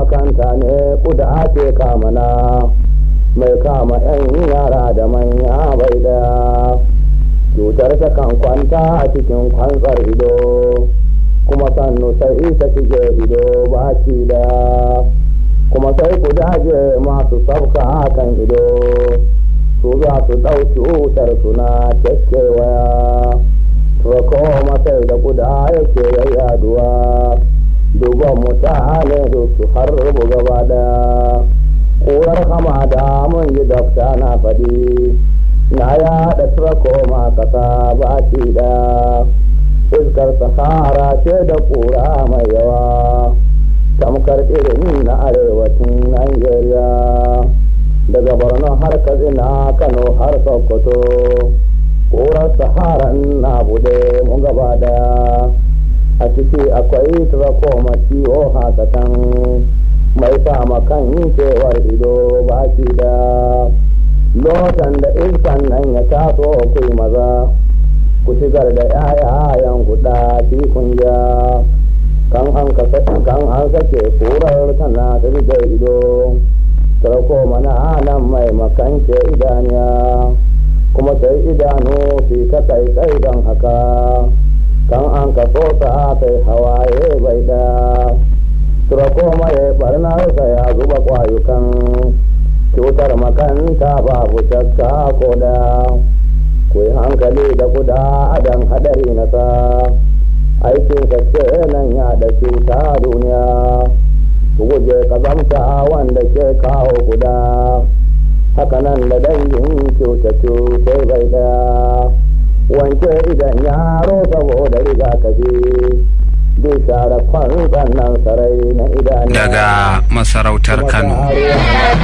makanta ne kuda ake kamana mai kama 'yan yara da manya bai daya. Cutar ta kan kwanta a cikin kwantsar ido kuma sannu sai ta shige ido baki daya. Kuma sai kudaje masu sabka kan ido su za su ɗau cutar suna kekewaya. Kuma sai da kuda yake yayyaduwa duban mutane duk su harbu gaba daya. Ƙurar hamada mun ji dokta na faɗi na yaɗa trakoma kasa baki daya. Iskar sahara ce da ƙura mai yawa tamkar irin na arewacin Najeriya, daga Borno har Katsina, Kano har Sokoto. Ƙurar sahara na bude mu gaba daya, a ciki akwai trakoma ciwo hasatan mai sama kan kewar ido baki daya. Lotan da iskan nan ya taso ku maza ku shigar da yayayen kuɗa kun ja. Kan an sake kurar tana ta da ido tarko mana nan mai makance idaniya kuma sai idanu fi ta kai don haka. Kan an ka ta kai hawaye bai da tarko mai barnarsa ya zuba kwayukan cutar makanta babu shakka ko da. Ku yi hankali da kuda adan hadari na sa aikin kace nan ya da cuta duniya. Ku guje kazamta wanda ke kawo kuda hakanan da dangin cuta bai daya. Wanke idan yaro saboda rigakafi duk share kwan sannan sarai na idaniya. Daga masarautar Kano.